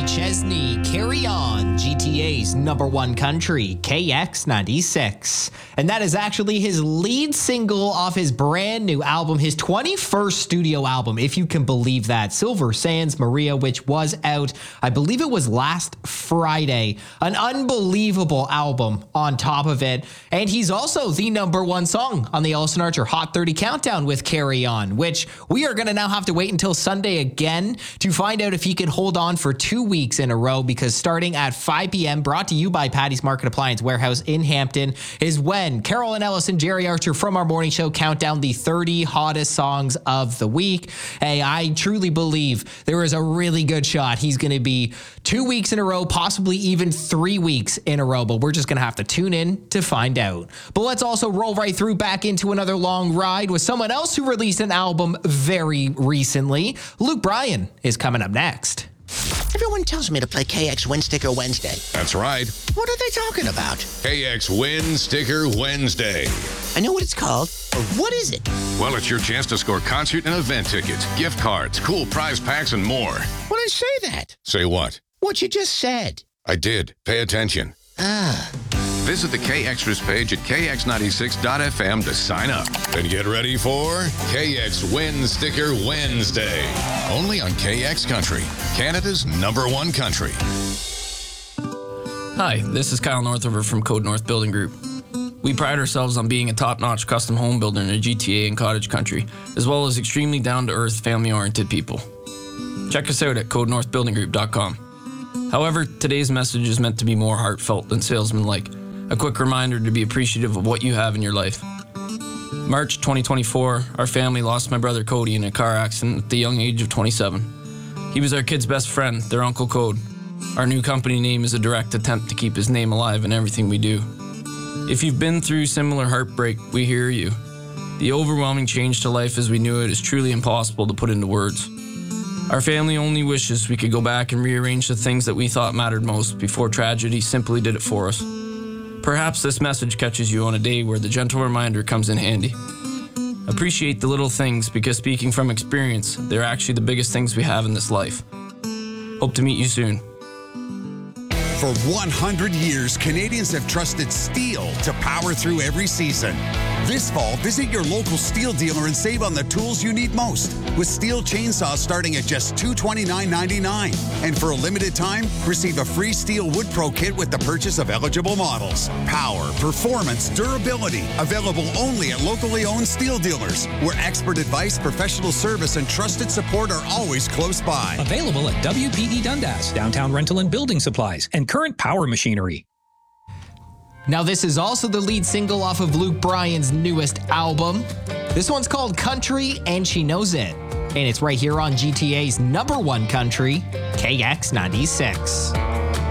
Chesney, Carry On, GTA's #1 country, KX96. And that is actually his lead single off his brand new album, his 21st studio album, if you can believe that. Silver Sands Maria, which was out, I believe it was last Friday. An unbelievable album on top of it. And he's also the #1 song on the Ellison Archer Hot 30 Countdown with Carry On, which we are going to now have to wait until Sunday again to find out if he can hold on for 2 weeks in a row, because starting at 5 p.m., brought to you by Patty's Market Appliance Warehouse in Hampton, is when Carolyn Ellis and Jerry Archer from our morning show count down the 30 hottest songs of the week. Hey, I truly believe there is a really good shot he's going to be 2 weeks in a row, possibly even 3 weeks in a row, but we're just going to have to tune in to find out. But let's also roll right through back into another long ride with someone else who released an album very recently. Luke Bryan is coming up next. Everyone tells me to play KX Win Sticker Wednesday. That's right. What are they talking about? KX Win Sticker Wednesday. I know what it's called, but what is it? Well, it's your chance to score concert and event tickets, gift cards, cool prize packs, and more. Well, then say that. Say what? What you just said. I did. Pay attention. Visit the KXtras page at kx96.fm to sign up. And get ready for KX Win Sticker Wednesday. Only on KX Country, Canada's #1 country. Hi, this is Kyle Northover from Code North Building Group. We pride ourselves on being a top-notch custom home builder in the GTA and cottage country, as well as extremely down-to-earth, family-oriented people. Check us out at codenorthbuildinggroup.com. However, today's message is meant to be more heartfelt than salesman-like. A quick reminder to be appreciative of what you have in your life. March 2024, our family lost my brother Cody in a car accident at the young age of 27. He was our kid's best friend, their Uncle Code. Our new company name is a direct attempt to keep his name alive in everything we do. If you've been through similar heartbreak, we hear you. The overwhelming change to life as we knew it is truly impossible to put into words. Our family only wishes we could go back and rearrange the things that we thought mattered most before tragedy simply did it for us. Perhaps this message catches you on a day where the gentle reminder comes in handy. Appreciate the little things, because speaking from experience, they're actually the biggest things we have in this life. Hope to meet you soon. For 100 years, Canadians have trusted steel to power through every season. This fall, visit your local steel dealer and save on the tools you need most, with steel chainsaws starting at just $229.99. And for a limited time, receive a free Steel Wood Pro kit with the purchase of eligible models. Power, performance, durability, available only at locally owned steel dealers, where expert advice, professional service, and trusted support are always close by. Available at WPE Dundas, Downtown Rental and Building Supplies, and Current Power Machinery. Now, this is also the lead single off of Luke Bryan's newest album. This one's called Country, and She Knows It. And it's right here on GTA's #1 country, KX96.